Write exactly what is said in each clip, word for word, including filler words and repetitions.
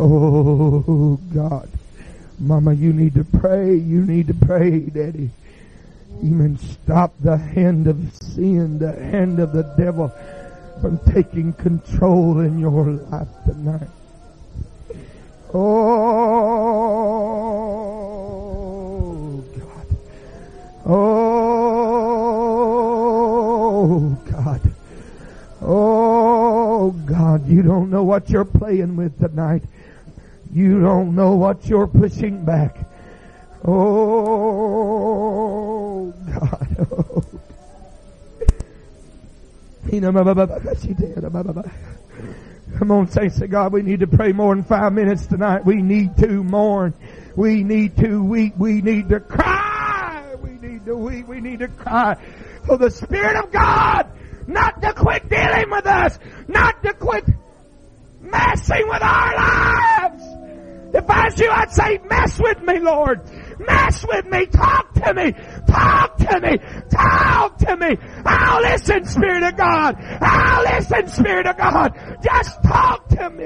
Oh, God. Mama, you need to pray. You need to pray, Daddy. Amen. Stop the hand of sin, the hand of the devil from taking control in your life tonight. Oh, God. Oh, God. Oh, God. You don't know what you're playing with tonight. You don't know what you're pushing back. Oh, God. Oh. Come on, saints of God, we need to pray more than five minutes tonight. We need to mourn. We need to weep. We need to cry. We need to weep. We need to cry for the Spirit of God not to quit dealing with us, not to quit messing with our lives. If I was you, I'd say, mess with me, Lord. Mess with me. Talk to me. Talk to me. Talk to me. I'll listen, Spirit of God. I'll listen, Spirit of God. Just talk to me.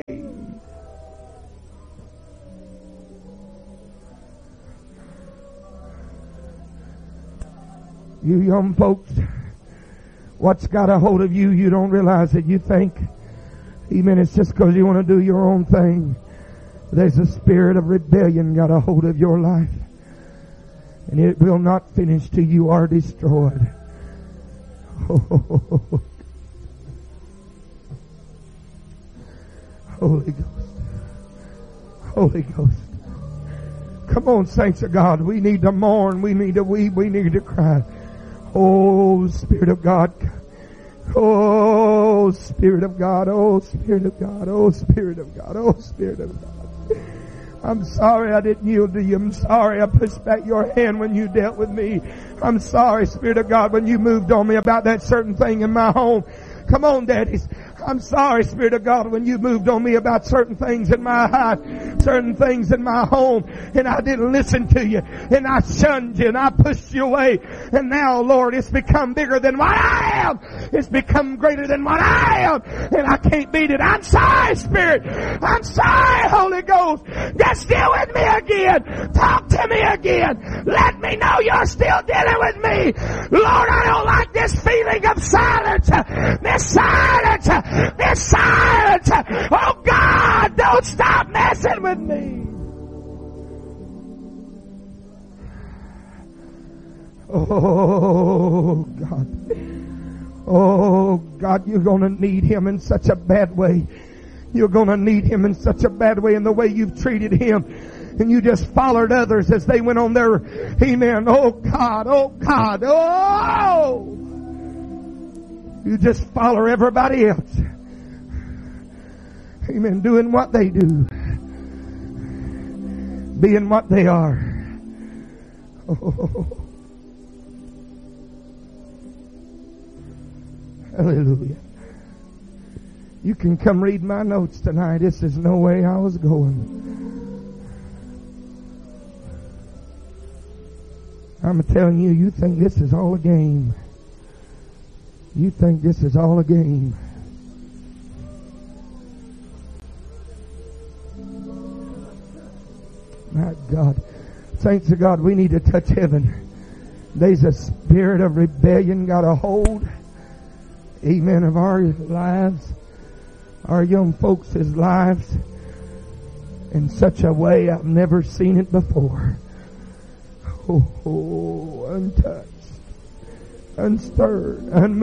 You young folks, what's got a hold of you, you don't realize it. You think, amen, it's just because you want to do your own thing. There's a spirit of rebellion got a hold of your life. And it will not finish till you are destroyed. Oh. Holy Ghost. Holy Ghost. Come on, saints of God. We need to mourn. We need to weep. We need to cry. Oh, Spirit of God. Oh, Spirit of God. Oh, Spirit of God. Oh, Spirit of God. Oh, Spirit of God. I'm sorry I didn't yield to you. I'm sorry I pushed back your hand when you dealt with me. I'm sorry, Spirit of God, when you moved on me about that certain thing in my home. Come on, daddies. I'm sorry, Spirit of God, when you moved on me about certain things in my life, certain things in my home, and I didn't listen to you, and I shunned you, and I pushed you away. And now, Lord, it's become bigger than what I am. It's become greater than what I am, and I can't beat it. I'm sorry, Spirit. I'm sorry, Holy Ghost. Just deal with me again. Talk to me again. Let me know you're still dealing with me. Lord, I don't like this feeling of silence. This silence. This silence. Oh God, don't stop messing with me. Oh God. Oh God, you're going to need Him in such a bad way. You're going to need Him in such a bad way in the way you've treated Him. And you just followed others as they went on their, amen. Oh God, oh God, oh! You just follow everybody else. Amen. Doing what they do. Being what they are. Oh. Hallelujah. You can come read my notes tonight. This is no way I was going. I'm telling you, you think this is all a game. You think this is all a game. My God. Saints of God, we need to touch heaven. There's a spirit of rebellion got a hold, amen, of our lives, our young folks' lives, in such a way I've never seen it before. Oh, oh, untouched, unstirred, unmoved.